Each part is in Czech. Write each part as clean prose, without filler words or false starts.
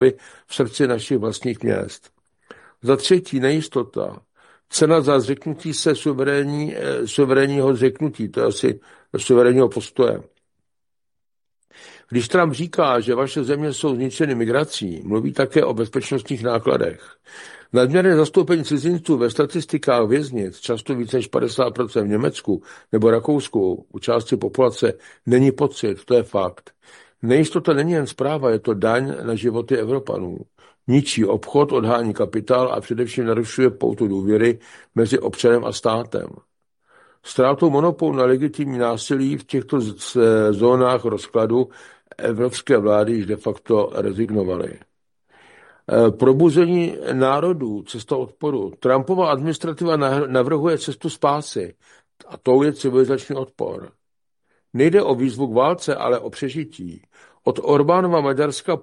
v srdci našich vlastních měst. Za třetí nejistota. Cena za zřeknutí se suverénního zřeknutí, to je asi suverénního postoje. Když Trump říká, že vaše země jsou zničeny migrací, mluví také o bezpečnostních nákladech. Nadměrné zastoupení cizinců ve statistikách věznic, často více než 50% v Německu nebo Rakousku, u části populace, není pocit, to je fakt. Nejistota není jen zpráva, je to daň na životy Evropanů. Ničí obchod, odhání kapitál a především narušuje pouto důvěry mezi občanem a státem. Ztrátou monopolu na legitimní násilí v těchto zónách rozkladu evropské vlády již de facto rezignovaly. Probuzení národů, cesta odporu. Trumpova administrativa navrhuje cestu spásy a tou je civilizační odpor. Nejde o výzvu k válce, ale o přežití. Od Orbánova Maďarska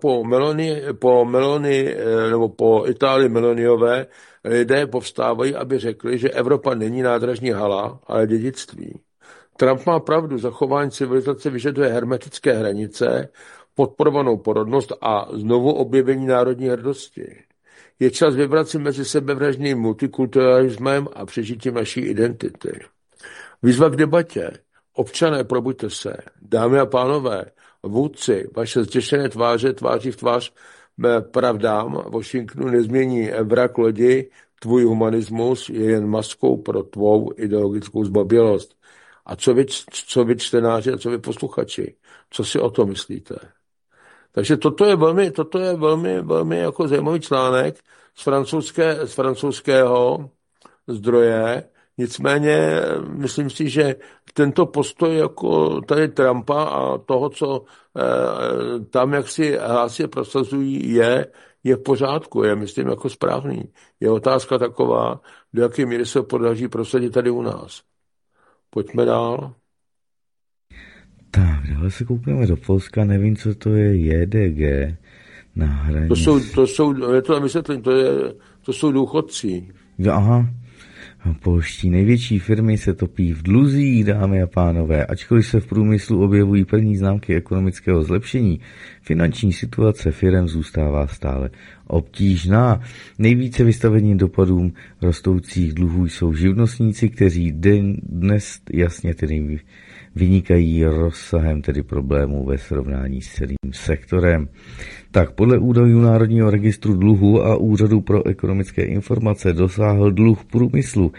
po Itálii Meloniové lidé povstávají, aby řekli, že Evropa není nádražní hala, ale dědictví. Trump má pravdu, zachování civilizace vyžaduje hermetické hranice, podporovanou porodnost a znovu objevení národní hrdosti. Je čas vybrat si mezi sebevražným multikulturalismem a přežitím naší identity. Výzva k debatě. Občané, probuďte se. Dámy a pánové, vůdci, vaše zděšené tváře tváří v tvář pravdám Washingtonu nezmění vrak lodi, tvůj humanismus je jen maskou pro tvou ideologickou zbabělost. A co vy čtenáři a co vy posluchači? Co si o tom myslíte? Takže toto je velmi jako zajímavý článek z francouzského zdroje. Nicméně myslím si, že tento postoj jako tady Trumpa a toho, co tam jak si hlásí prosazují, je v pořádku, je myslím jako správný. Je otázka taková, do jaké míry se podaří prosadit tady u nás. Pojďme dál. Tak, dále se koukneme do Polska, nevím, co to je JDG na hranici. To jsou důchodci. Aha. Polští největší firmy se topí v dluzích, dámy a pánové. Ačkoliv se v průmyslu objevují první známky ekonomického zlepšení, finanční situace firem zůstává stále obtížná. Nejvíce vystavení dopadům rostoucích dluhů jsou živnostníci, kteří dnes jasně tedy vynikají rozsahem tedy problémů ve srovnání s celým sektorem. Tak podle údajů Národního registru dluhu a Úřadu pro ekonomické informace dosáhl dluh průmyslu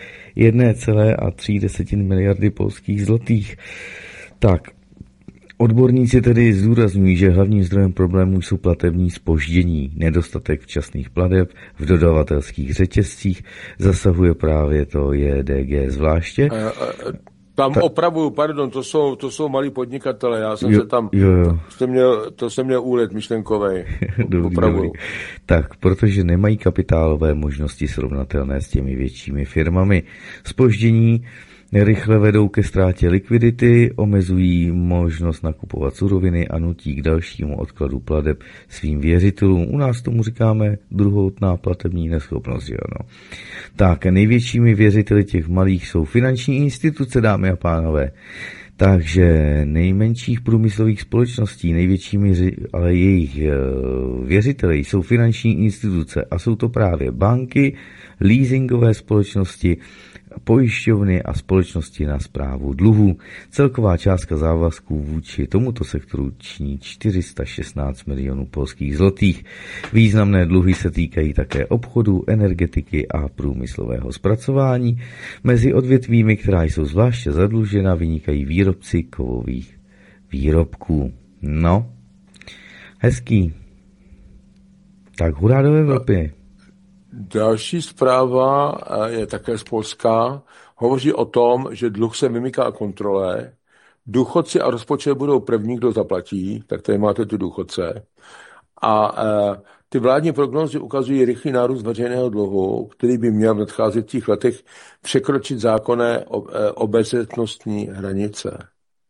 1,3 miliardy polských zlotých. Tak, odborníci tedy zdůrazňují, že hlavním zdrojem problémů jsou platební zpoždění. Nedostatek včasných plateb v dodavatelských řetězcích zasahuje právě to JDG zvláště. Tam opravuju, pardon, to jsou malí podnikatele, já jsem se tam, to jsem měl úlet myšlenkovej. Dobrý. Tak, protože nemají kapitálové možnosti srovnatelné s těmi většími firmami. Zpoždění rychle vedou ke ztrátě likvidity, omezují možnost nakupovat suroviny a nutí k dalšímu odkladu plateb svým věřitelům. U nás tomu říkáme druhotná platební neschopnost. No. Tak, největšími věřiteli těch malých jsou finanční instituce, dámy a pánové. Takže nejmenších průmyslových společností, největšími, ale jejich věřiteli jsou finanční instituce a jsou to právě banky, leasingové společnosti, pojišťovny a společnosti na správu dluhů. Celková částka závazků vůči tomuto sektoru činí 416 milionů polských zlotých. Významné dluhy se týkají také obchodu, energetiky a průmyslového zpracování. Mezi odvětvími, která jsou zvláště zadlužena, vynikají výrobci kovových výrobků. No, hezký. Tak hurá do Evropy. Další zpráva je také z Polska. Hovoří o tom, že dluh se vymyká kontrole. Důchodci a rozpočet budou první, kdo zaplatí, tak tady máte ty důchodce. A ty vládní prognózy ukazují rychlý nárůst veřejného dluhu, který by měl v nadcházejících letech překročit zákonné obezřetnostní hranice.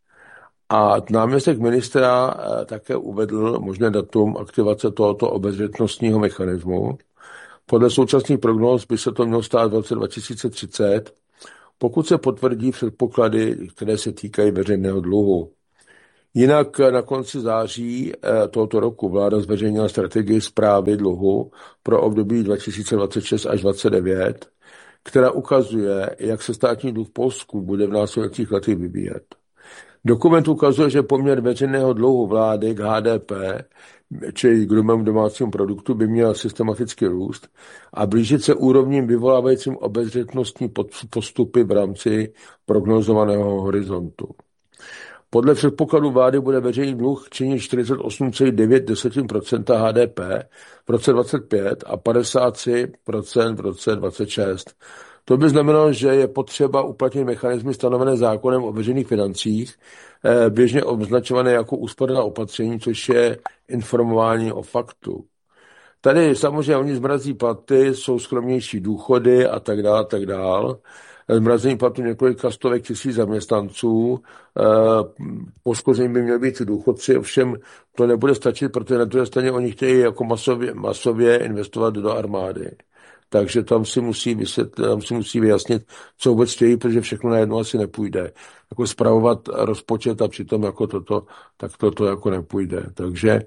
A náměstek ministra také uvedl možné datum aktivace tohoto obezřetnostního mechanismu. Podle současných prognóz by se to mělo stát v roce 2030, pokud se potvrdí předpoklady, které se týkají veřejného dluhu. Jinak na konci září tohoto roku vláda zveřejnila strategii správy dluhu pro období 2026 až 2029, která ukazuje, jak se státní dluh v Polsku bude v následujících letech vyvíjet. Dokument ukazuje, že poměr veřejného dluhu vlády k HDP, čili k hrubému domácímu produktu, by měl systematicky růst a blížit se úrovním vyvolávajícím obezřetnostní postupy v rámci prognozovaného horizontu. Podle předpokladu vlády bude veřejný dluh činit 48,9% HDP v roce 2025 a 53% v roce 2026. To by znamenalo, že je potřeba uplatnit mechanismy stanovené zákonem o veřejných financích, běžně označované jako úsporná opatření, což je informování o faktu. Tady samozřejmě oni zmrazí platy, jsou skromnější důchody a tak dále, tak dále. Zmrazení platu několika stovek tisíc zaměstnanců, poškození by měly být důchodci, ovšem to nebude stačit, protože na druhé straně oni chtějí jako masově investovat do armády. Takže tam si musí vyjasnit, co vůbec chtějí, protože všechno najednou asi nepůjde. Jako spravovat rozpočet a přitom jako toto, tak toto jako nepůjde. Takže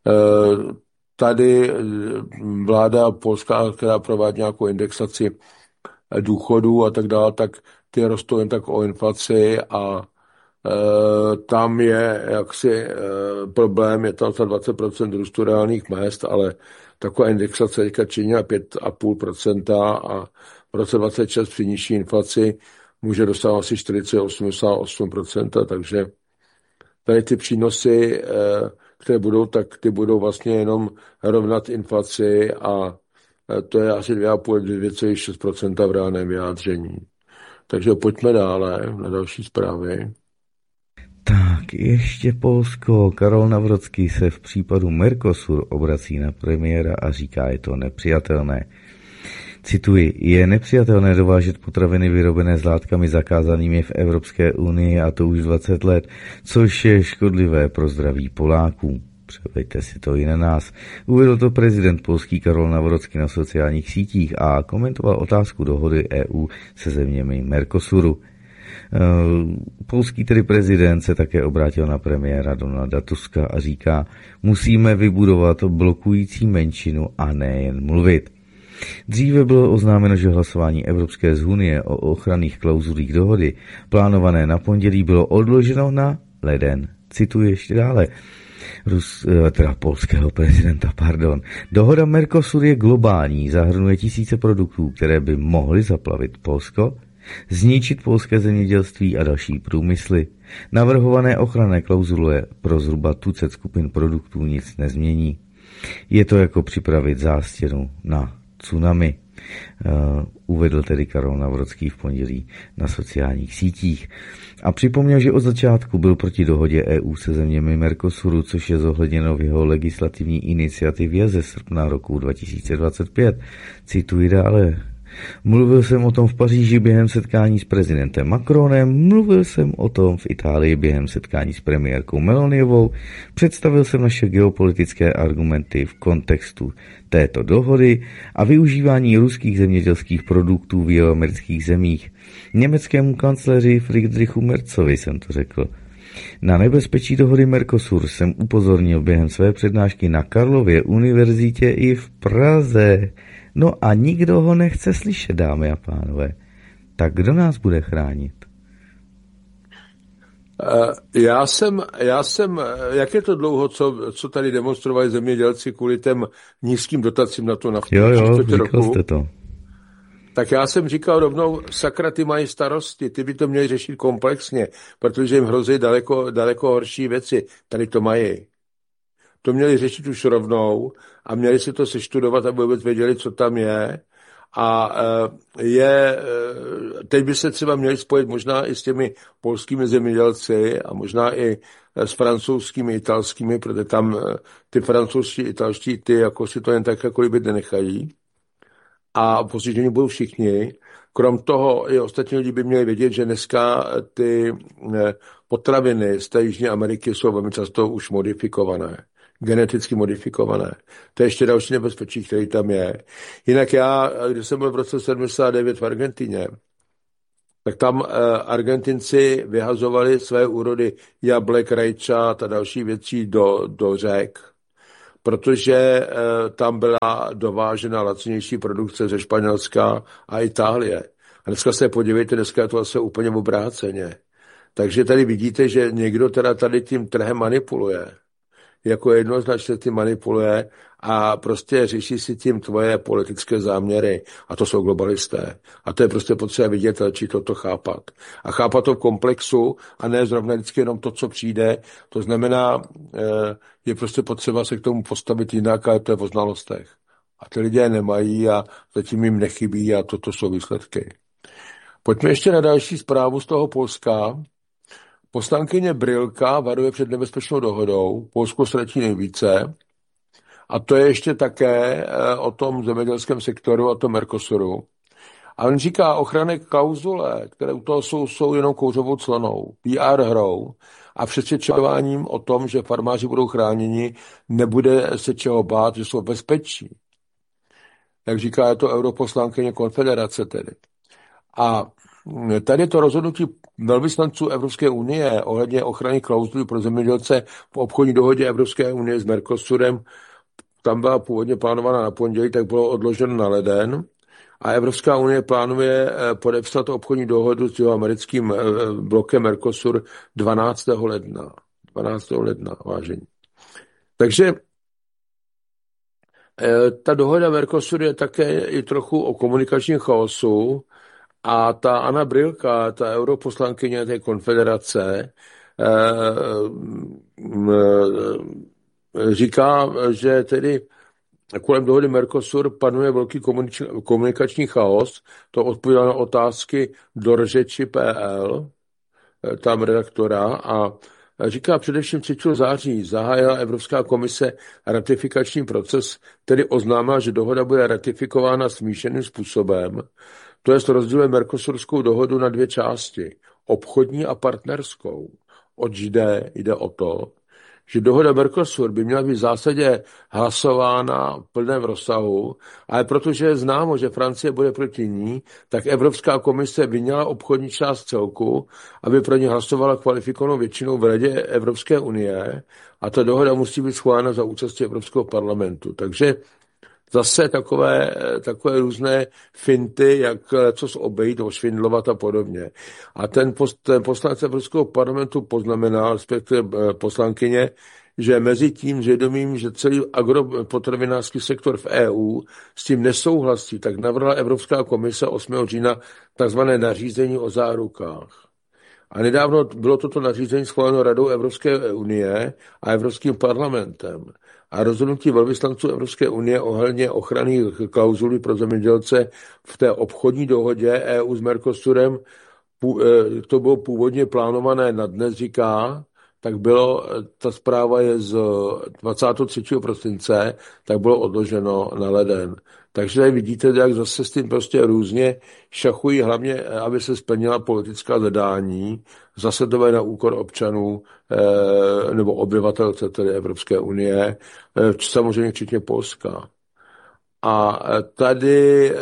tady vláda polská, která provádí nějakou indexaci důchodů a tak dále, tak ty rostou jen tak o inflaci a tam je jaksi problém, je tam za 20% růstu reálných mezd, ale taková indexace teďka činí 5,5% a v roce 2026 při nižší inflaci může dosáhnout asi 4,88%, takže tady ty přínosy, které budou, tak ty budou vlastně jenom rovnat inflaci a to je asi 2,5-2,6% v reálném vyjádření. Takže pojďme dále na další zprávy. Tak, ještě Polsko. Karol Nawrocki se v případu Mercosur obrací na premiéra a říká, je to nepřijatelné. Cituji, je nepřijatelné dovážet potraviny vyrobené s látkami zakázanými v Evropské unii a to už 20 let, což je škodlivé pro zdraví Poláků. Převeďte si to i na nás. Uvedl to prezident polský Karol Nawrocki na sociálních sítích a komentoval otázku dohody EU se zeměmi Mercosuru. Polský tedy prezident se také obrátil na premiéra Donalda Tuska a říká, musíme vybudovat blokující menšinu a nejen mluvit. Dříve bylo oznámeno, že hlasování Evropské unie o ochranných klauzulích dohody plánované na pondělí bylo odloženo na leden. Cituji ještě dále. Polského prezidenta, Dohoda Mercosur je globální, zahrnuje tisíce produktů, které by mohly zaplavit Polsko, zničit polské zemědělství a další průmysly. Navrhované ochranné klauzule pro zhruba tucet skupin produktů nic nezmění. Je to jako připravit zástěnu na tsunami, uvedl tedy Karol Nawrocki v pondělí na sociálních sítích. A připomněl, že od začátku byl proti dohodě EU se zeměmi Mercosuru, což je zohledněno v jeho legislativní iniciativě ze srpna roku 2025. Cituji dále. Mluvil jsem o tom v Paříži během setkání s prezidentem Macronem, mluvil jsem o tom v Itálii během setkání s premiérkou Meloniovou, představil jsem naše geopolitické argumenty v kontextu této dohody a využívání ruských zemědělských produktů v jihoamerických zemích. Německému kancléři Friedrichu Merzovi jsem to řekl. Na nebezpečí dohody Mercosur jsem upozornil během své přednášky na Karlově univerzitě i v Praze. No a nikdo ho nechce slyšet, dámy a pánové. Tak kdo nás bude chránit? Já jsem, jak je to dlouho, co tady demonstrovali zemědělci kvůli těm nízkým dotacím na to naftu? Jo, říkal jste to. Tak já jsem říkal rovnou, sakra, ty mají starosti, ty by to měli řešit komplexně, protože jim hrozí daleko horší věci. Tady to mají. To měli řešit už rovnou a měli si to seštudovat, aby vůbec věděli, co tam je. A teď by se třeba měli spojit možná i s těmi polskými zemědělci a možná i s francouzskými, italskými, protože tam ty francouzští, italští, ty jako si to jen tak jako líbit nenechají. A postižení budou všichni. Krom toho i ostatní lidi by měli vědět, že dneska ty potraviny z té Jižní Ameriky jsou velmi často už modifikované. Geneticky modifikované. To je ještě další nebezpečí, který tam je. Jinak já, když jsem byl v roce 79 v Argentině, tak tam Argentinci vyhazovali své úrody jablek, rajčat a další věcí do řek, protože tam byla dovážena lacnější produkce ze Španělska a Itálie. A dneska se podívejte, dneska je to zase úplně obráceně. Takže tady vidíte, že někdo teda tady tím trhem manipuluje. Jako jednoznačně ty manipuluje a prostě řeší si tím tvoje politické záměry. A to jsou globalisté. A to je prostě potřeba vidět, či toto chápat. A chápat to v komplexu a ne zrovna vždycky jenom to, co přijde. To znamená, je prostě potřeba se k tomu postavit jinak, ale to je o znalostech. A ty lidé nemají a zatím jim nechybí a toto jsou výsledky. Pojďme ještě na další zprávu z toho Polska. Poslankyně Brylka varuje před nebezpečnou dohodou. Polsko ztratí nejvíce. A to je ještě také o tom zemědělském sektoru a tom Mercosuru. A on říká, ochranné klauzule, které u toho jsou jenom kouřovou clonou. PR hrou a přesvědčováním o tom, že farmáři budou chráněni, nebude se čeho bát, že jsou bezpečí. Jak říká, je to europoslankyně konfederace tedy. A tady je to rozhodnutí velvyslanců Evropské unie ohledně ochrany klauzulí pro zemědělce v obchodní dohodě Evropské unie s Mercosurem. Tam byla původně plánovaná na pondělí, tak bylo odloženo na leden. A Evropská unie plánuje podepsat obchodní dohodu s americkým blokem Mercosur 12. ledna. 12. ledna, vážení. Takže ta dohoda Mercosur je také i trochu o komunikačním chaosu. A ta Anna Brylka, ta europoslankyně té konfederace, říká, že tedy kolem dohody Mercosur panuje velký komunikační chaos. To odpovídá na otázky dorřeči.pl, tam redaktora, a říká, především 3. září zahájila Evropská komise ratifikační proces, tedy oznámila, že dohoda bude ratifikována smíšeným způsobem. To je rozděluje Mercosurskou dohodu na 2 části, obchodní a partnerskou. Oč jde o to, že dohoda Mercosur by měla být v zásadě hlasována v plném rozsahu, ale protože je známo, že Francie bude proti ní, tak Evropská komise vyňala obchodní část celku, aby pro ně hlasovala kvalifikovanou většinou v Radě Evropské unie a ta dohoda musí být schválena za účasti Evropského parlamentu. Takže zase takové různé finty, jak co obejít, švindlovat a podobně. A ten poslanec Evropského parlamentu poznamenal, respektive poslankyně, že mezi tím vědomím, že celý agropotravinářský sektor v EU s tím nesouhlasí, tak navrhla Evropská komise 8. října takzvané nařízení o zárukách. A nedávno bylo toto nařízení schváleno Radou Evropské unie a Evropským parlamentem. A rozhodnutí velvyslanců Evropské unie ohledně ochrany klauzulí pro zemědělce v té obchodní dohodě EU s Mercosurem, to bylo původně plánované na dnes, říká, tak bylo, ta zpráva je z 23. prosince, tak bylo odloženo na leden. Takže tady vidíte, jak zase s tím prostě různě šachují, hlavně, aby se splnila politická zadání, zase to je na úkor občanů nebo obyvatel tedy Evropské unie, samozřejmě včetně Polska. A tady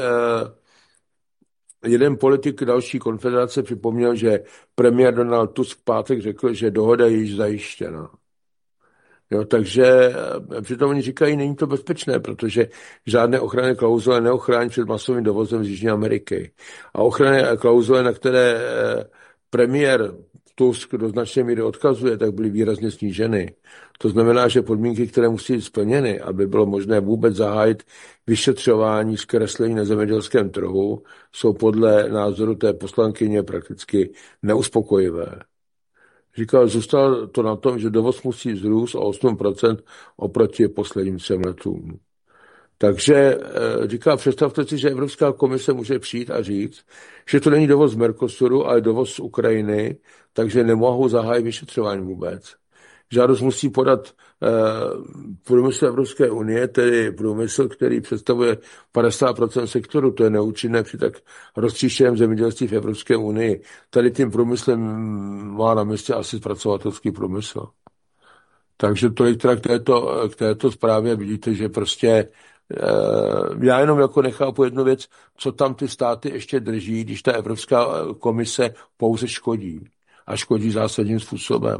jeden politik další konfederace připomněl, že premiér Donald Tusk v pátek řekl, že dohoda je již zajištěna. Jo, takže přitom oni říkají, není to bezpečné, protože žádné ochranné klauzule neochrání před masovým dovozem z Jižní Ameriky. A ochranné klauzule, na které premiér Tusk do značné míry odkazuje, tak byly výrazně sníženy. To znamená, že podmínky, které musí být splněny, aby bylo možné vůbec zahájit vyšetřování zkreslení na zemědělském trhu, jsou podle názoru té poslankyně prakticky neuspokojivé. Říkal, zůstal to na tom, že dovoz musí vzrůst o 8% oproti posledním 3 letům. Takže říká, představte si, že Evropská komise může přijít a říct, že to není dovoz z Mercosuru, ale dovoz z Ukrajiny, takže nemohou zahájit vyšetřování vůbec. Žádost musí podat průmysl Evropské unie, tedy průmysl, který představuje 50% sektoru. To je neúčinné při tak roztříštěném zemědělství v Evropské unii. Tady tím průmyslem má na mysli asi zpracovatelský průmysl. Takže tolik teda k této zprávě vidíte, že prostě Já jenom jako nechápu jednu věc, co tam ty státy ještě drží, když ta Evropská komise pouze škodí. A škodí zásadním způsobem.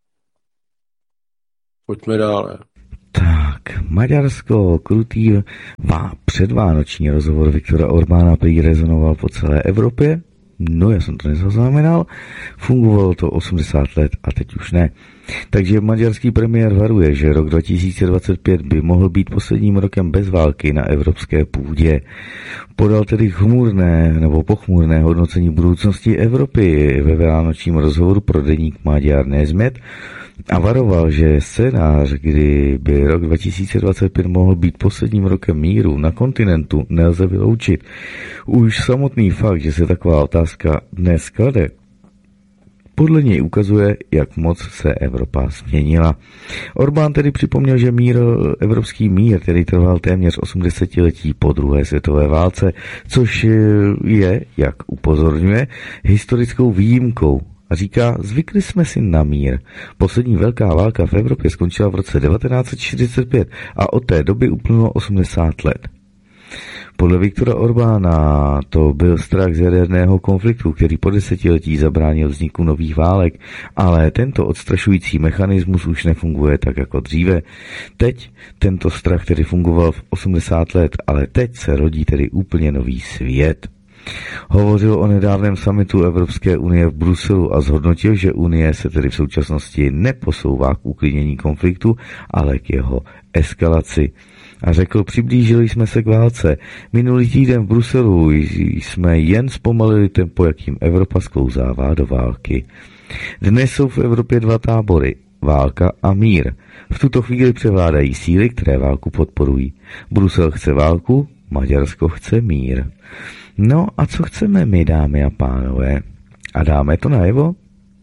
Pojďme dále. Tak, Maďarsko, krutý předvánoční rozhovor Viktora Orbána prý rezonoval po celé Evropě. No, já jsem to nezaznamenal. Fungovalo to 80 let a teď už ne. Takže maďarský premiér varuje, že rok 2025 by mohl být posledním rokem bez války na evropské půdě. Podal tedy pochmurné hodnocení budoucnosti Evropy ve vánočním rozhovoru pro deník Magyar Nezmed a varoval, že scénář, kdy by rok 2025 mohl být posledním rokem míru na kontinentu, nelze vyloučit. Už samotný fakt, že se taková otázka dnes klade, podle něj ukazuje, jak moc se Evropa změnila. Orbán tedy připomněl, že evropský mír, který trval téměř 80letí po druhé světové válce, což je, jak upozorňuje, historickou výjimkou. A říká, zvykli jsme si na mír. Poslední velká válka v Evropě skončila v roce 1945 a od té doby uplynulo 80 let. Podle Viktora Orbána to byl strach z jaderného konfliktu, který po desetiletí zabránil vzniku nových válek, ale tento odstrašující mechanismus už nefunguje tak jako dříve. Teď tento strach tedy fungoval v 80 let, ale teď se rodí tedy úplně nový svět. Hovořil o nedávném summitu Evropské unie v Bruselu a zhodnotil, že Unie se tedy v současnosti neposouvá k uklidnění konfliktu, ale k jeho eskalaci. A řekl, přiblížili jsme se k válce. Minulý týden v Bruselu jsme jen zpomalili tempo, jakým Evropa sklouzává do války. Dnes jsou v Evropě dva tábory, válka a mír. V tuto chvíli převládají síly, které válku podporují. Brusel chce válku, Maďarsko chce mír. No a co chceme my, dámy a pánové? A dáme to najevo?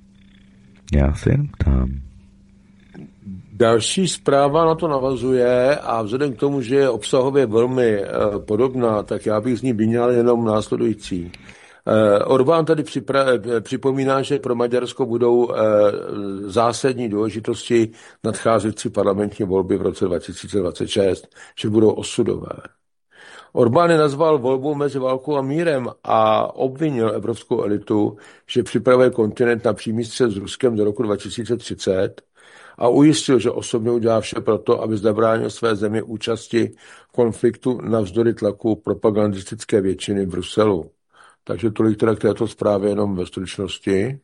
Já se jen ptám. Další zpráva na to navazuje a vzhledem k tomu, že je obsahově velmi podobná, tak já bych z ní vyňal jenom následující. Orbán tady připomíná, že pro Maďarsko budou zásadní důležitosti nadcházející parlamentní volby v roce 2026, že budou osudové. Orbán je nazval volbou mezi válkou a mírem a obvinil evropskou elitu, že připravuje kontinent na přímý střet s Ruskem do roku 2030 a ujistil, že osobně udělá vše proto, aby zabránil své zemi účasti v konfliktu navzdory tlaku propagandistické většiny v Bruselu. Takže tolik teda k této zprávě jenom ve stručnosti.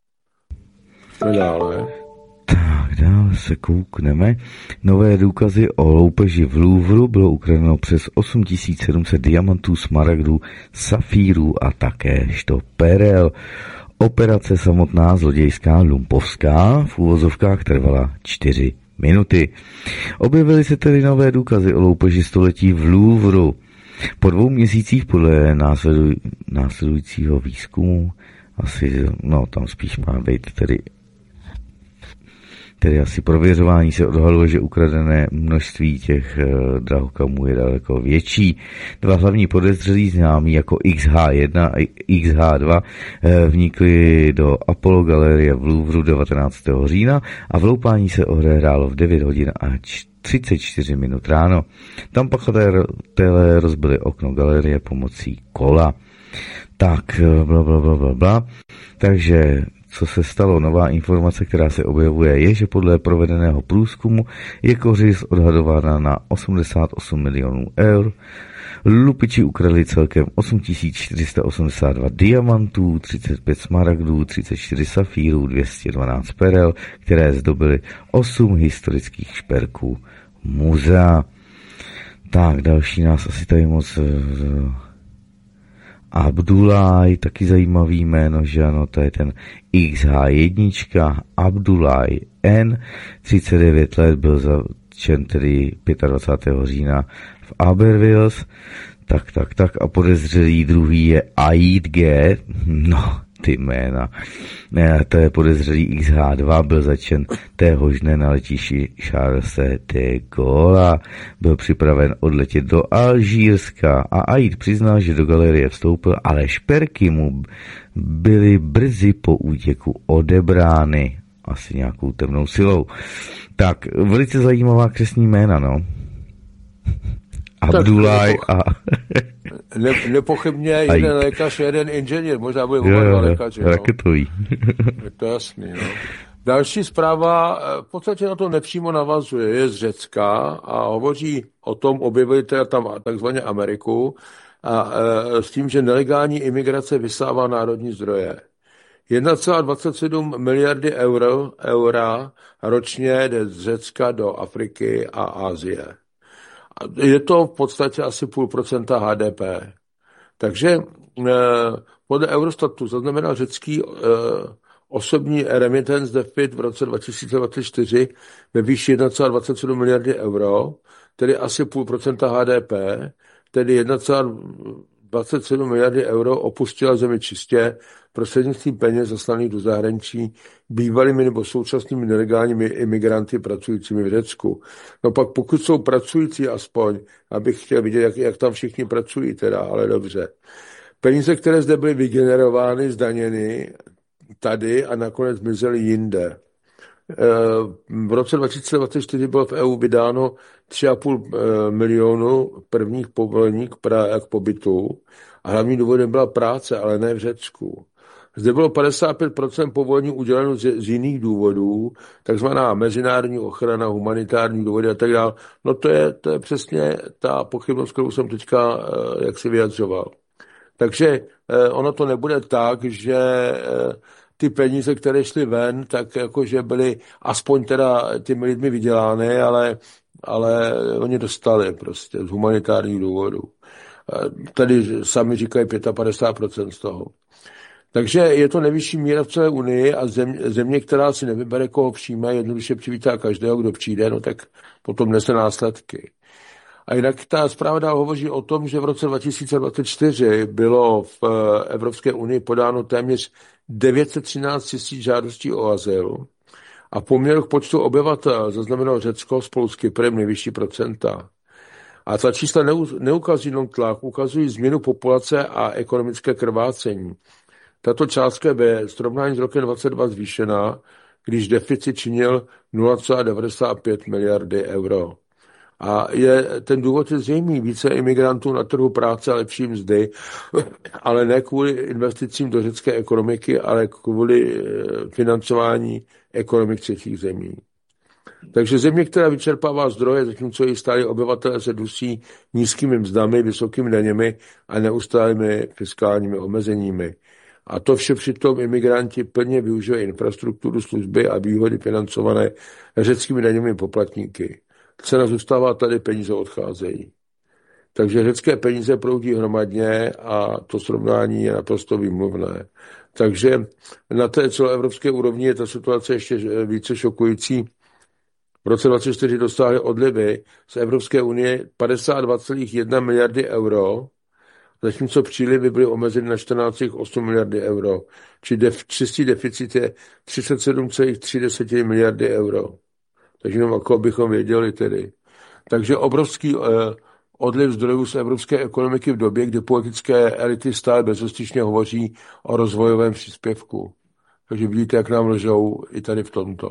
Dále. Tak dále se koukneme. Nové důkazy o loupeži v Louvru, bylo ukradeno přes 8700 diamantů, smaragdů, safírů a také perel. Operace samotná zlodějská lumpovská v úvozovkách trvala 4 minuty. Objevily se tedy nové důkazy o loupeži století v Louvru. Po 2 měsících podle následujícího výzkumu tam spíš má být tedy asi prověřování se odhaluje, že ukradené množství těch drahokamů je daleko větší. 2 hlavní podezřelí známí jako XH1 a XH2 vnikli do Apollo galerie v Louvru 19. října a vloupání se odehrálo v 9 hodin a 34 minut ráno. Tam pachatelé rozbili okno galerie pomocí kola. Tak, blablabla. Takže co se stalo, nová informace, která se objevuje, je, že podle provedeného průzkumu je kořist odhadována na 88 milionů eur. Lupiči ukradli celkem 8482 diamantů, 35 smaragdů, 34 safírů, 212 perel, které zdobily 8 historických šperků muzea. Tak, další nás asi tady moc... Abdulaj, taky zajímavý jméno, že ano, to je ten XH1, Abdulaj N, 39 let, byl zatčen tedy 25. října v Abervilles, tak a podezřelý druhý je Aid G, no, ty jména, to je podezřelý XH2, byl začen téhož dne na letišti Charles de Gaulle, byl připraven odletět do Alžírska a Aid přiznal, že do galerie vstoupil, ale šperky mu byly brzy po útěku odebrány, asi nějakou temnou silou. Tak, velice zajímavá křestní jména, no. Abdulaj a... Nepochybně jeden lékař, jeden inženýr, možná bude oba lékaři. Raketový. Je to jasný, no. Další zpráva v podstatě na to nepřímo navazuje, je z Řecka a hovoří o tom, objevili teda tam takzvaně Ameriku a s tím, že nelegální imigrace vysává národní zdroje. 1,27 miliardy eura ročně jde z Řecka do Afriky a Asie. Je to v podstatě asi 0,5% HDP. Takže podle Eurostatu zaznamenal řecký osobní remittance deficit v roce 2024 ve výši 1,27 miliardy euro, tedy asi 0,5% HDP, tedy 1,27 miliardy euro opustila zemi čistě prostřednictvím peněz zaslaných do zahraničí bývalými nebo současnými nelegálními imigranty pracujícími v Řecku. No pak pokud jsou pracující aspoň, abych chtěl vidět, jak tam všichni pracují teda, ale dobře. Peníze, které zde byly vygenerovány, zdaněny tady a nakonec zmizely jinde. V roce 2024 bylo v EU vydáno 3,5 milionu prvních povolení k pobytu a hlavní důvodem byla práce, ale ne v Řecku. Zde bylo 55% povolení uděleno z jiných důvodů, takzvaná mezinárodní ochrana, humanitární důvody a tak dále. No to je přesně ta pochybnost, kterou jsem teďka jaksi vyjadřoval. Takže ono to nebude tak, že ty peníze, které šly ven, tak jakože byly aspoň teda těmi lidmi vydělány, ale oni dostali prostě z humanitárních důvodů. Tady sami říkají 55% z toho. Takže je to nejvyšší míra v celé Unii a země, která si nevybere, koho přijme, jednoduše přivítá každého, kdo přijde, no tak potom nese následky. A jinak ta zpráva dál hovoří o tom, že v roce 2024 bylo v Evropské unii podáno téměř 913 000 žádostí o azyl a v poměru k počtu obyvatel zaznamenalo Řecko spolu s Kyprem nejvyšší procenta. A ta čísla neukazují jenom tlak, ukazují změnu populace a ekonomické krvácení. Tato částka je ve srovnání s rokem 2022 zvýšená, když deficit činil 0,95 miliardy euro. A ten důvod je zřejmý, více imigrantů na trhu práce a lepší mzdy, ale ne kvůli investicím do řecké ekonomiky, ale kvůli financování ekonomik třetích zemí. Takže země, která vyčerpává zdroje, zatímco její stálí obyvatelé se dusí nízkými mzdami, vysokými daněmi a neustálými fiskálními omezeními. A to vše přitom imigranti plně využívají infrastrukturu, služby a výhody financované řeckými daněmi poplatníky. Cena zůstává tady, peníze odcházejí. Takže řecké peníze proudí hromadně a to srovnání je naprosto výmluvné. Takže na té celoevropské úrovni je ta situace ještě více šokující. V roce 2024 dosáhly odlivy z Evropské unie 52,1 miliardy euro, zatímco přílivy byly omezeny na 14,8 miliardy euro, či čistý deficit je 37,3 miliardy euro. Takže jenom jako bychom věděli tedy. Takže obrovský odliv zdrojů z evropské ekonomiky v době, kdy politické elity stále bezostyšně hovoří o rozvojovém příspěvku. Takže vidíte, jak nám lžou i tady v tomto.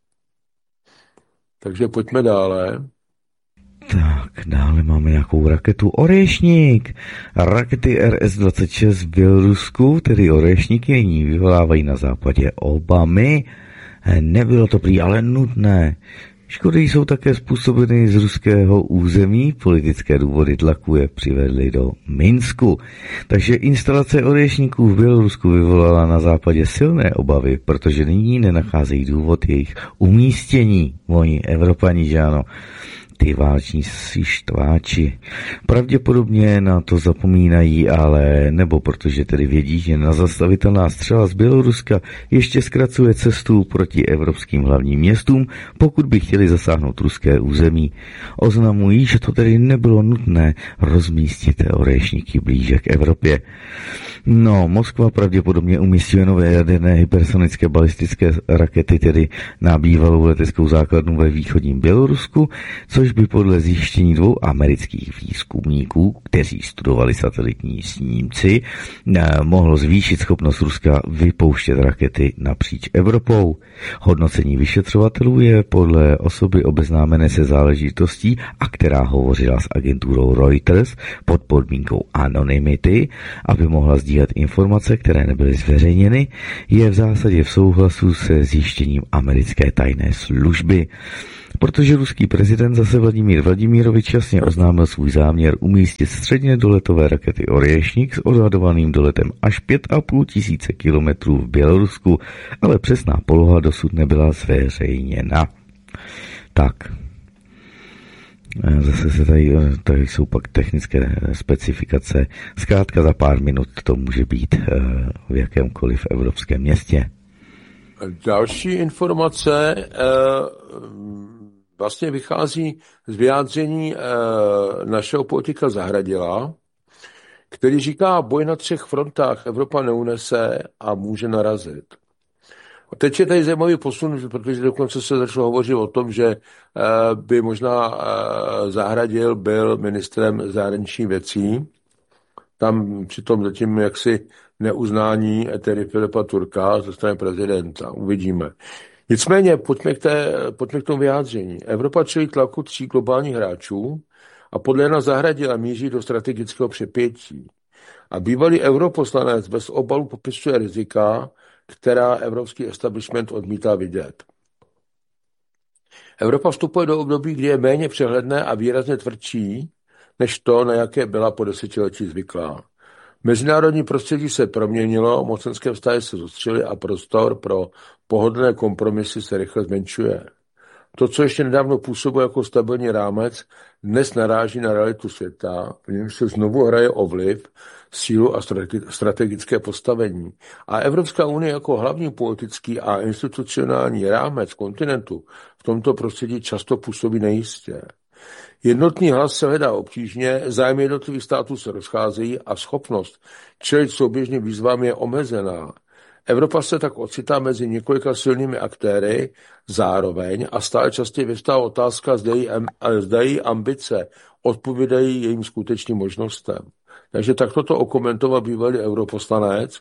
Takže pojďme dále. Tak, dále máme nějakou raketu Oréšník. Rakety RS-26 v Bělorusku, tedy Oréšníky, nyní vyvolávají na západě Obamy. Nebylo to prý ale nutné. Škody jsou také způsobeny z ruského území, politické důvody tlaku je přivedly do Minsku. Takže instalace oréšníků v Bělorusku vyvolala na západě silné obavy, protože nyní nenacházejí důvod jejich umístění. Oni, Evropani, že ano, ty váleční štváči. Pravděpodobně na to zapomínají, ale nebo protože tedy vědí, že nezastavitelná střela z Běloruska ještě zkracuje cestu proti evropským hlavním městům, pokud by chtěli zasáhnout ruské území. Oznamují, že to tedy nebylo nutné rozmístit oréšníky blíže k Evropě. No, Moskva pravděpodobně umístuje nové jaderné hypersonické balistické rakety, tedy na bývalou leteckou základnu ve východním Bělorusku, což by podle zjištění 2 amerických výzkumníků, kteří studovali satelitní snímci, mohlo zvýšit schopnost Ruska vypouštět rakety napříč Evropou. Hodnocení vyšetřovatelů je podle osoby obeznámené se záležitostí a která hovořila s agenturou Reuters pod podmínkou anonymity, aby mohla sdílet informace, které nebyly zveřejněny, je v zásadě v souhlasu se zjištěním americké tajné služby. Protože ruský prezident zase Vladimír Vladimirovič jasně oznámil svůj záměr umístit středně doletové rakety Orješnik s odhadovaným doletem až 5,5 tisíce kilometrů v Bělorusku, ale přesná poloha dosud nebyla zveřejněna. Tak. Zase se tady jsou pak technické specifikace. Zkrátka za pár minut to může být v jakémkoliv evropském městě. Další informace vlastně vychází z vyjádření našeho politika Zahradila, který říká, boj na 3 frontách Evropa neunese a může narazit. Teď je tady zajímavý posun, protože dokonce se začalo hovořit o tom, že by možná Zahradil byl ministrem zahraničních věcí. Tam přitom zatím jaksi neuznání tedy Filipa Turka ze strany prezidenta. Uvidíme. Nicméně pojďme k tomu vyjádření. Evropa čelí tlaku 3 globálních hráčů a podle Jana Zahradila míří do strategického přepětí. A bývalý europoslanec bez obalu popisuje rizika, která evropský establishment odmítá vidět. Evropa vstupuje do období, kdy je méně přehledné a výrazně tvrdší, než to, na jaké byla po desetiletí zvyklá. Mezinárodní prostředí se proměnilo, mocenské vztahy se zostřily a prostor pro pohodlné kompromisy se rychle zmenšuje. To, co ještě nedávno působilo jako stabilní rámec, dnes naráží na realitu světa, v němž se znovu hraje o vliv, sílu a strategické postavení. A Evropská unie jako hlavní politický a institucionální rámec kontinentu v tomto prostředí často působí nejistě. Jednotný hlas se hledá obtížně, zájmy jednotlivých států se rozcházejí a schopnost čelit souběžným výzvám je omezená. Evropa se tak ocitá mezi několika silnými aktéry zároveň a stále častěji vyvstává otázka, zda její ambice odpovídají jejím skutečným možnostem. Takže takto to okomentoval bývalý europoslanec.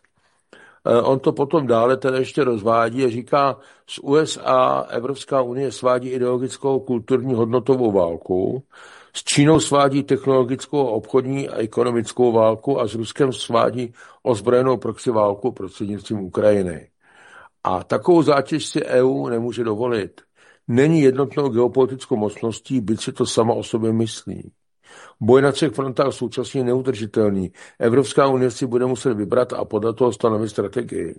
On to potom dále tedy ještě rozvádí a říká, z USA Evropská unie svádí ideologickou, kulturní, hodnotovou válku, s Čínou svádí technologickou, obchodní a ekonomickou válku a s Ruskem svádí ozbrojenou proxy válku prostřednictvím Ukrajiny. A takovou zátěž si EU nemůže dovolit. Není jednotnou geopolitickou mocností, byť si to sama o sobě myslí. Boj na 3 frontách současně je neudržitelný. Evropská unie si bude muset vybrat a podle toho stanovit strategii.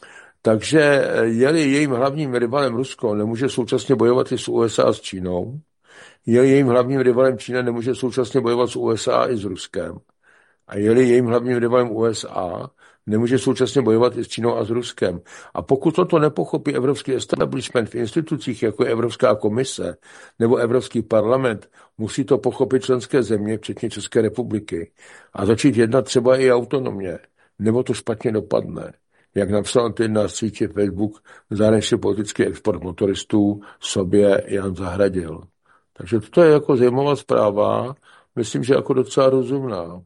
Takže je-li jejím hlavním rivalem Rusko, nemůže současně bojovat i s USA a s Čínou. Je-li jejím hlavním rivalem Čína, nemůže současně bojovat s USA i s Ruskem. A je-li jejím hlavním rivalem USA, nemůže současně bojovat i s Čínou a s Ruskem. A pokud toto nepochopí evropský establishment v institucích, jako je Evropská komise nebo Evropský parlament, musí to pochopit členské země, včetně České republiky. A začít jednat třeba i autonomně, nebo to špatně dopadne. Jak napsal teď na sítě Facebook zahraniční politický export motoristů sobě Jan Zahradil. Takže toto je jako zajímavá zpráva, myslím, že jako docela rozumná.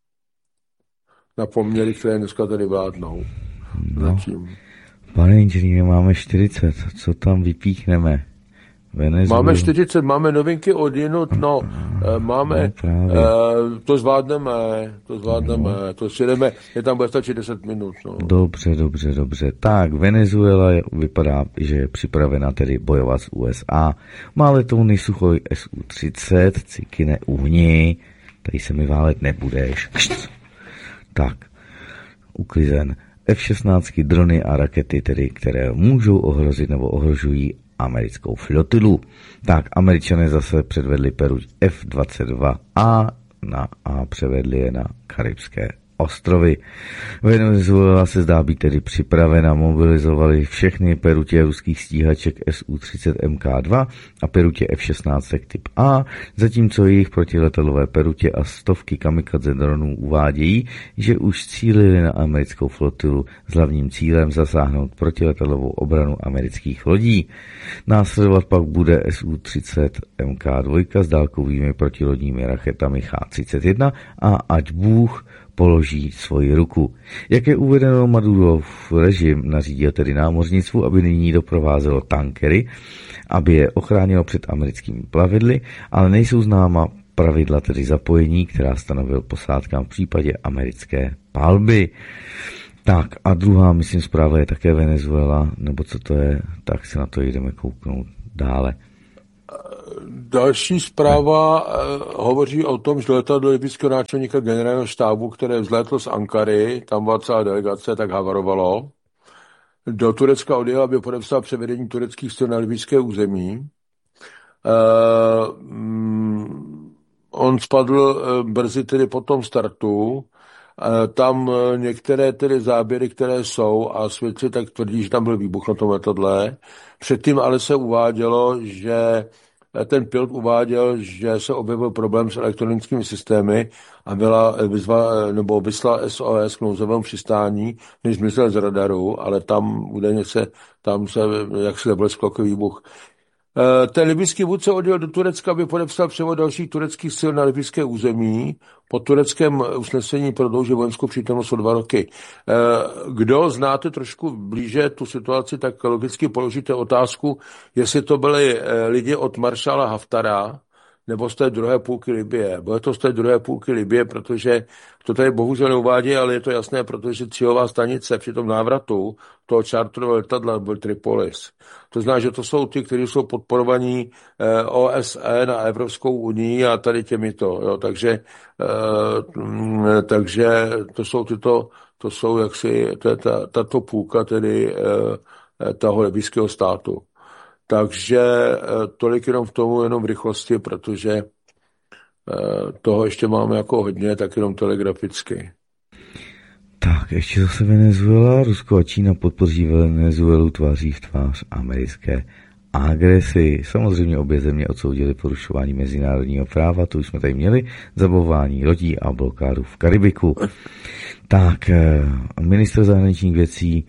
Na poměry, které dneska tady vládnou. Zatím. Pane inženýře, máme 40, co tam vypíchneme? Venezuelu. Máme 40, máme novinky od jinut, máme, to zvládneme, to si jdeme, je tam bude stačit 10 minut. No. Dobře. Tak, Venezuela vypadá, že je připravena tedy bojovat s USA. Má letouny Suchoj Su-30, Cikine uhni, tady se mi válet nebudeš. Tak, uklizen. F-16 drony a rakety, tedy, které můžou ohrozit nebo ohrožují americkou flotilu. Tak, Američané zase předvedli Peru F-22A a převedli je na Karibské ostrovy. Venezuela se zdá být tedy připravena, mobilizovali všechny perutě ruských stíhaček Su-30 Mk2 a perutě F-16 typ A, zatímco jejich protiletadlové perutě a stovky kamikadze dronů uvádějí, že už cílili na americkou flotilu s hlavním cílem zasáhnout protiletadlovou obranu amerických lodí. Následovat pak bude Su-30 Mk2 s dálkovými protilodními raketami H-31 a ať Bůh položí svoji ruku. Jak je uvedeno, Madurov režim nařídil tedy námořnictvu, aby nyní doprovázelo tankery, aby je ochránilo před americkými plavidly, ale nejsou známa pravidla tedy zapojení, která stanovil posádkám v případě americké palby. Tak a druhá, myslím, zpráva je také Venezuela, nebo co to je, tak si na to jdeme kouknout dále. Další zpráva hovoří o tom, že letadlo libyjského náčelníka generálního štábu, které vzlétlo z Ankary, tam byla celá delegace, tak havarovalo. Do Turecka odjel, aby podepsal převedení tureckých sil na libyjské území. On spadl brzy tedy po tom startu. Tam některé tedy záběry, které jsou, a svědci tak tvrdí, že tam byl výbuch na tom letadle. Předtím ale se uvádělo, že ten pilot uváděl, že se objevil problém s elektronickými systémy a vyslal SOS k nouzovému přistání, než zmizel z radaru, ale tam údajně se jak se nebleskl jako výbuch. Ten libyjský vůdce odjel do Turecka, aby podepsal převod dalších tureckých sil na libyjské území. Po tureckém usnesení prodlouží vojenskou přítomnost o 2 roky. Kdo znáte trošku blíže tu situaci, tak logicky položíte otázku, jestli to byli lidi od maršála Haftara, nebo z té druhé půlky Libye. Bylo to z té druhé půlky Libye, protože to tady bohužel neuvádí, ale je to jasné, protože cílová stanice při tom návratu toho charterového letadla byl Tripolis. To znamená, že to jsou ty, kteří jsou podporovaní OSN a Evropskou unii a tady těmito. Jo. Takže to jsou jaksi tato půlka tedy toho libyjského státu. Takže tolik jenom v tomu, jenom v rychlosti, protože toho ještě máme jako hodně, tak jenom telegraficky. Tak, ještě zase Venezuela. Rusko a Čína podpoří Venezuelu tváří v tvář americké agresi. Samozřejmě obě země odsoudily porušování mezinárodního práva, to už jsme tady měli, zabavování lodí a blokádu v Karibiku. Tak, ministr zahraničních věcí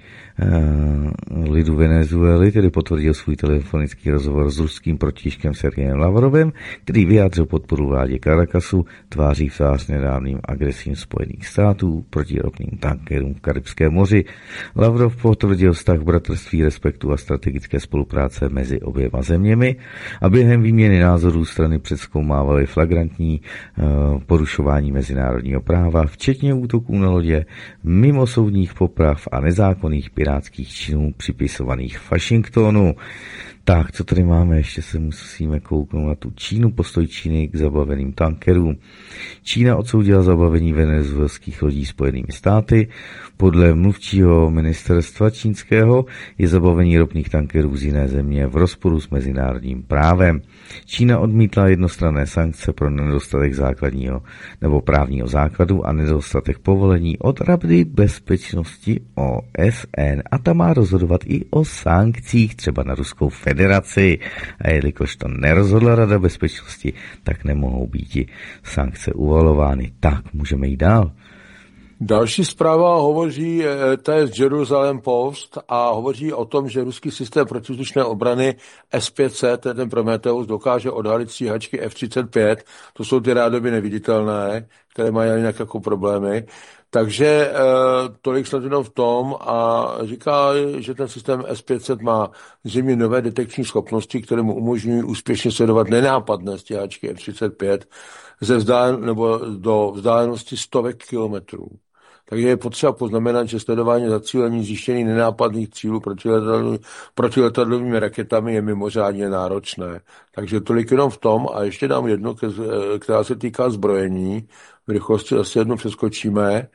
lidu Venezuely tedy potvrdil svůj telefonický rozhovor s ruským protějškem Sergejem Lavrovem, který vyjádřil podporu vládě Caracasu tváří v tvář nedávným agresím Spojených států proti ropným tankerům v Karibském moři. Lavrov potvrdil vztah bratrství, respektu a strategické spolupráce mezi oběma zeměmi a během výměny názorů strany přezkoumávaly flagrantní porušování mezinárodního práva, včetně útoků na lodě, mimosoudních poprav a nezákonných pirátských činů připisovaných Washingtonu. Tak, co tady máme? Ještě se musíme kouknout na tu Čínu, postoj Číny k zabaveným tankerům. Čína odsoudila zabavení venezuelských lodí Spojenými státy. Podle mluvčího ministerstva čínského je zabavení ropných tankerů z jiné země v rozporu s mezinárodním právem. Čína odmítla jednostranné sankce pro nedostatek základního nebo právního základu a nedostatek povolení od Rady bezpečnosti OSN a ta má rozhodovat i o sankcích třeba na Ruskou federaci. A jelikož to nerozhodla Rada bezpečnosti, tak nemohou být i sankce uvalovány. Tak, můžeme jít dál. Další zpráva hovoří, to je z Jerusalem Post a hovoří o tom, že ruský systém protivzdušné obrany S-500, ten Prometheus, dokáže odhalit stíhačky F-35, to jsou ty rádoby neviditelné, které mají jinak jako problémy. Takže tolik snad jenom v tom a říká, že ten systém S-500 má zřejmě nové detekční schopnosti, které mu umožňují úspěšně sledovat nenápadné stíhačky F-35 nebo do vzdálenosti stovek kilometrů. Takže je potřeba poznamenat, že sledování zacílení zjištění nenápadných cílů protiletadlovými raketami je mimořádně náročné. Takže tolik jenom v tom a ještě dám jednu, která se týká zbrojení. V rychlosti zase jednu přeskočíme.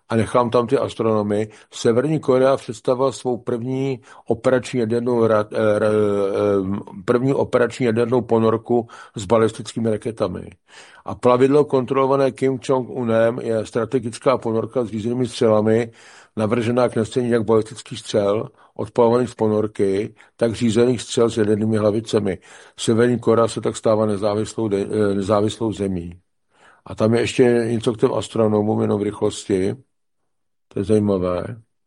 a nechám tam ty astronomy. Severní Korea představila svou první operační jadernou ponorku s balistickými raketami. A plavidlo kontrolované Kim Jong-unem je strategická ponorka s řízenými střelami, navržená k nesení jak balistických střel, odpalovaných z ponorky, tak řízených střel s jadernými hlavicemi. Severní Korea se tak stává nezávislou zemí. A tam je ještě něco k těm astronomům, jenom v rychlosti. To je zajímavé.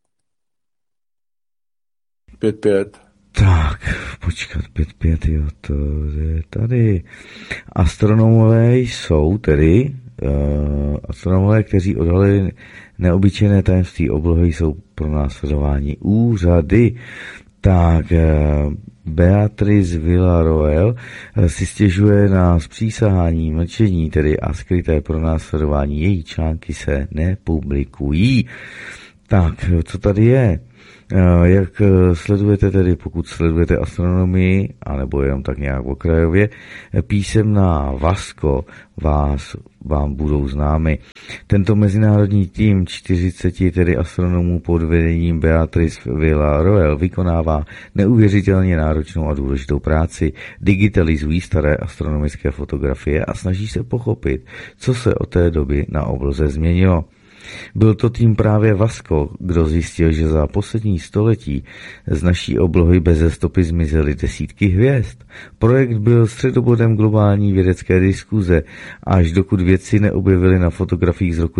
5-5. Tak, počkat, 5-5, jo, to je tady. Astronomové jsou tedy, astronomové, kteří odhalili neobyčejné tajemství oblohy, jsou pro následování úřady. Tak, Beatrice Villarroel si stěžuje na zpřísahání mlčení, tedy a skryté pronásledování. Její články se nepublikují. Tak, co tady je? Jak sledujete tedy, pokud sledujete astronomii, anebo jenom tak nějak okrajově, písemná Vasco vám budou známy. Tento mezinárodní tým 40 tedy astronomů pod vedením Beatrice Villarroel vykonává neuvěřitelně náročnou a důležitou práci. Digitalizují staré astronomické fotografie a snaží se pochopit, co se od té doby na obloze změnilo. Byl to tým právě Vasco, kdo zjistil, že za poslední století z naší oblohy beze stopy zmizely desítky hvězd. Projekt byl středobodem globální vědecké diskuze, až dokud vědci neobjevili na fotografiích z roku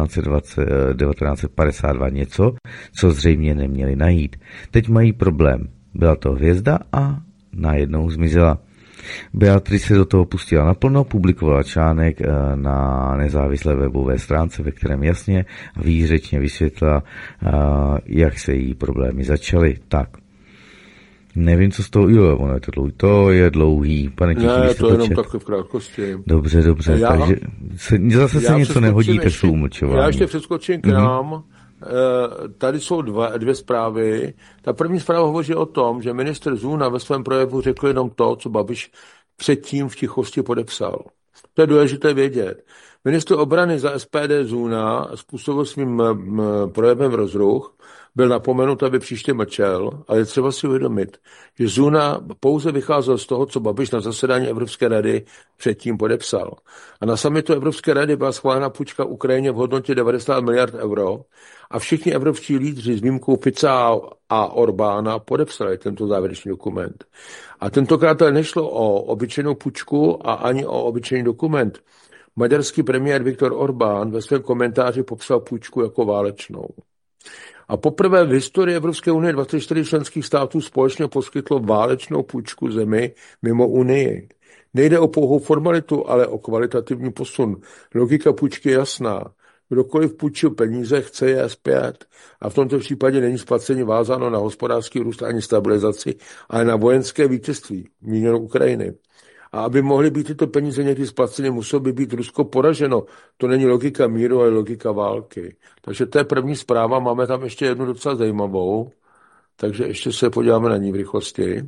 1952 něco, co zřejmě neměli najít. Teď mají problém. Byla to hvězda a najednou zmizela. Beatrice se do toho pustila naplno, publikovala článek na nezávislé webové stránce, ve kterém jasně a výřečně vysvětlila, jak se její problémy začaly. Tak, nevím, co z toho, to je dlouhý. Pane Tichý, ne, to je jenom takhle v krátkosti. Dobře, takže zase se něco nehodí, tak jsou umlčovány. Já ještě přeskočím k nám. Tady jsou dvě zprávy. Ta první zpráva hovoří o tom, že ministr Zuna ve svém projevu řekl jenom to, co Babiš předtím v tichosti podepsal. To je důležité vědět. Ministr obrany za SPD Zuna způsobil svým projevem rozruch, byl napomenut, aby příště mlčel, ale je třeba si uvědomit, že Zuna pouze vycházel z toho, co Babiš na zasedání Evropské rady předtím podepsal. A na summitu Evropské rady byla schválena půjčka Ukrajině v hodnotě 90 miliard euro a všichni evropští lídři s výjimkou Fica a Orbána podepsali tento závěrečný dokument. A tentokrát nešlo o obyčejnou půjčku a ani o obyčejný dokument. Maďarský premiér Viktor Orbán ve svém komentáři popsal půjčku jako válečnou. A poprvé v historii Evropské unie 24 členských států společně poskytlo válečnou půjčku zemi mimo Unii. Nejde o pouhou formalitu, ale o kvalitativní posun. Logika půjčky je jasná. Kdokoliv půjčil peníze, chce je zpět. A v tomto případě není splacení vázáno na hospodářský růst ani stabilizaci, ale na vojenské vítězství, míněno Ukrajiny. A aby mohly být tyto peníze někdy splaceny, muselo by být Rusko poraženo. To není logika míru, ale logika války. Takže to je první zpráva. Máme tam ještě jednu docela zajímavou. Takže ještě se podíváme na ní v rychlosti.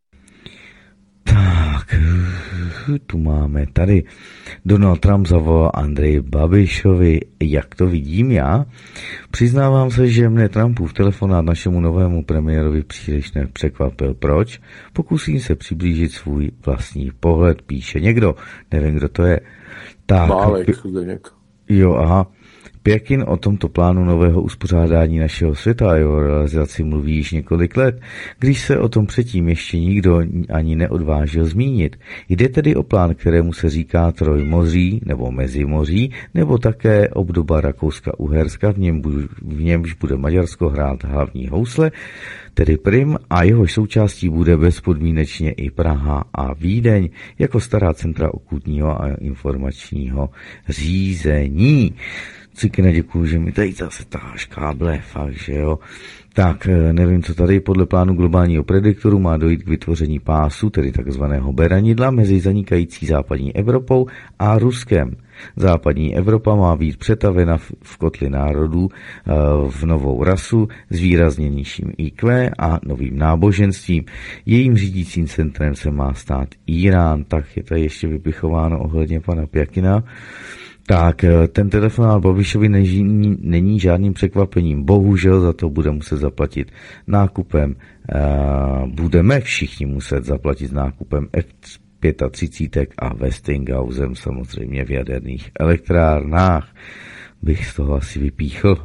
Tak, tu máme tady. Donald Trump zavolal Andreji Babišovi. Jak to vidím já? Přiznávám se, že mne Trumpův telefonát našemu novému premiérovi příliš nepřekvapil. Proč? Pokusím se přiblížit svůj vlastní pohled, píše někdo. Nevím, kdo to je. Tak, jo, aha. Pěkin o tomto plánu nového uspořádání našeho světa a jeho realizaci mluví již několik let, když se o tom předtím ještě nikdo ani neodvážil zmínit. Jde tedy o plán, kterému se říká Trojmoří nebo Mezimoří, nebo také obdoba Rakouska-Uherska, v němž bude Maďarsko hrát hlavní housle, tedy prim, a jehož součástí bude bezpodmínečně i Praha a Vídeň, jako stará centra okultního a informačního řízení. Cikine, děkuju, že mi tady zase taháš káble, fakt, že jo. Tak, nevím, co tady. Podle plánu globálního prediktoru má dojít k vytvoření pásu, tedy takzvaného beranidla, mezi zanikající západní Evropou a Ruskem. Západní Evropa má být přetavena v kotli národů v novou rasu s výrazně nižším IQ a novým náboženstvím. Jejím řídícím centrem se má stát Irán. Tak je tady ještě vypichováno ohledně pana Pjakina. Tak, ten telefonát Babišovi není žádným překvapením. Bohužel za to bude muset zaplatit nákupem. Budeme všichni muset zaplatit nákupem F-35 a Westinghousem, samozřejmě v jaderných elektrárnách. Bych z toho asi vypíchl.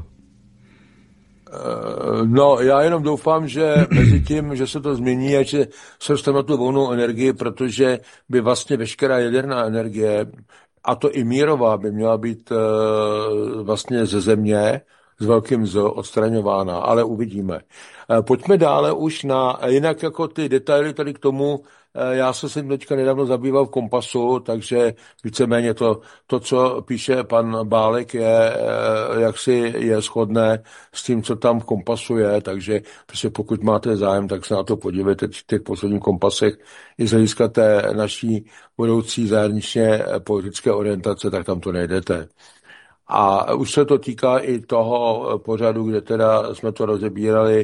No, já jenom doufám, že mezi tím, že se to změní a že se dostane na tu volnou energii, protože by vlastně veškerá jaderná energie, a to i mírová, by měla být vlastně ze země s velkým Z odstraňována, ale uvidíme. Pojďme dále už jinak jako ty detaily tady k tomu. Já jsem se teďka nedávno zabýval v Kompasu, takže víceméně to, co píše pan Bálek, je shodné s tím, co tam v Kompasu je, takže pokud máte zájem, tak se na to podívejte v těch posledních Kompasech i z hlediska té naší budoucí zahraničně politické orientace, tak tam to najdete. A už se to týká i toho pořadu, kde teda jsme to rozebírali,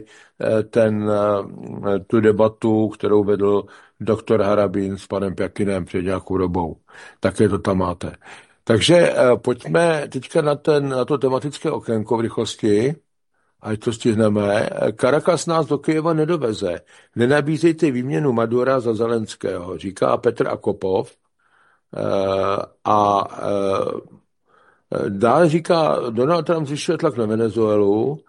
tu debatu, kterou vedl doktor Harabin s panem Pjakinem před nějakou dobou. Také to tam máte. Takže pojďme teďka na to tematické okénko v rychlosti, ať to stihneme. Caracas nás do Kyjeva nedoveze. Nenabízejte výměnu Madura za Zelenského, říká Petr Akopov. Dále říká, Donald Trump zvyšuje tlak na Venezuelu,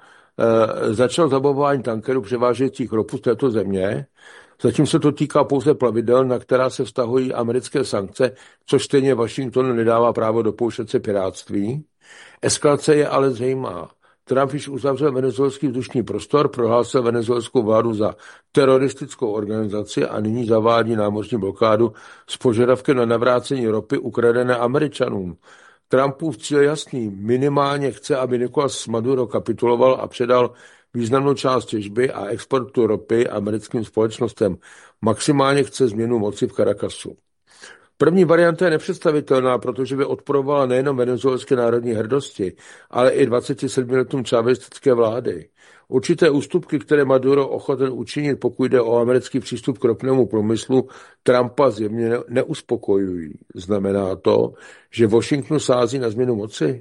začal zabavování tankerů převážejících ropu z této země. Zatím se to týká pouze plavidel, na která se vztahují americké sankce, což stejně Washingtonu nedává právo dopouštět se pirátství. Eskalace je ale zřejmá. Trump již uzavřel venezuelský vzdušný prostor, prohlásil venezuelskou vládu za teroristickou organizaci a nyní zavádí námořní blokádu s požadavkem na navrácení ropy ukradené Američanům. Trumpův cíl je jasný. Minimálně chce, aby Nicolás Maduro kapituloval a předal významnou část těžby a exportu ropy americkým společnostem. Maximálně chce změnu moci v Caracasu. První varianta je nepředstavitelná, protože by odporovala nejenom venezuelské národní hrdosti, ale i 27 letům chavistické vlády. Určité ústupky, které Maduro ochoten učinit, pokud jde o americký přístup k ropnému průmyslu, Trumpa zjevně neuspokojují. Znamená to, že Washington sází na změnu moci?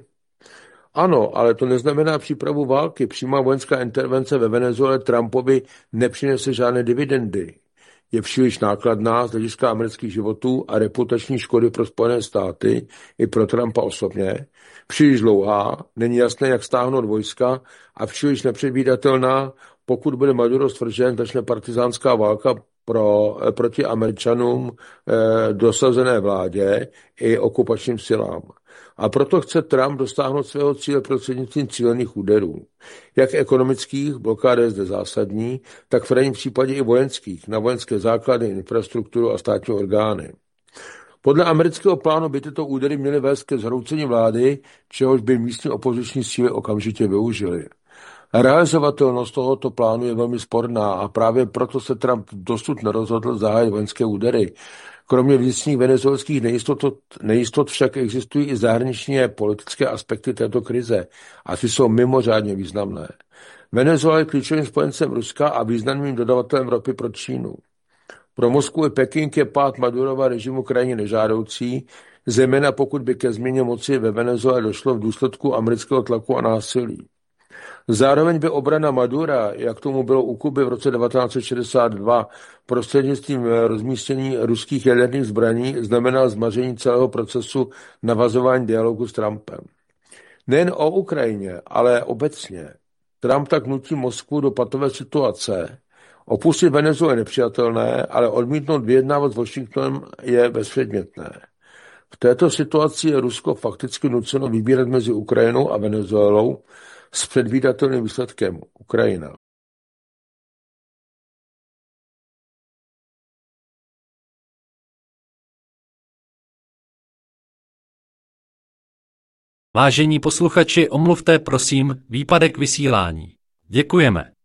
Ano, ale to neznamená přípravu války. Přímá vojenská intervence ve Venezuele Trumpovi nepřinese žádné dividendy. Je příliš nákladná z hlediska amerických životů a reputační škody pro Spojené státy i pro Trumpa osobně. Příliš dlouhá, není jasné, jak stáhnout vojska a příliš nepředvídatelná, pokud bude Maduro svržen, začne partizánská válka proti Američanům dosazené vládě i okupačním silám. A proto chce Trump dostáhnout svého cíle prostřednictvím cílených úderů. Jak ekonomických, blokáda je zde zásadní, tak v ranním případě i vojenských, na vojenské základy, infrastrukturu a státní orgány. Podle amerického plánu by tyto údery měly vést ke zhroucení vlády, čehož by místní opoziční síly okamžitě využily. Realizovatelnost tohoto plánu je velmi sporná a právě proto se Trump dosud nerozhodl zahájit vojenské údery. Kromě vnitřních venezuelských nejistot však existují i zahraničně politické aspekty této krize a ty jsou mimořádně významné. Venezuela je klíčovým spojencem Ruska a významným dodavatelem ropy pro Čínu. Pro Moskvu i Peking je pád Madurova režimu krajně nežádoucí, zejména pokud by ke změně moci ve Venezuele došlo v důsledku amerického tlaku a násilí. Zároveň by obrana Madura, jak tomu bylo u Kuby v roce 1962, prostřednictvím rozmístění ruských jaderných zbraní znamenala zmaření celého procesu navazování dialogu s Trumpem. Nejen o Ukrajině, ale obecně. Trump tak nutí Moskvu do patové situace. Opustit Venezuelu je nepřijatelné, ale odmítnout vyjednávat s Washingtonem je bezpředmětné. V této situaci je Rusko fakticky nuceno vybírat mezi Ukrajinou a Venezuelou s předvídatelným výsledkem Ukrajina. Vážení posluchači, omluvte prosím výpadek vysílání. Děkujeme.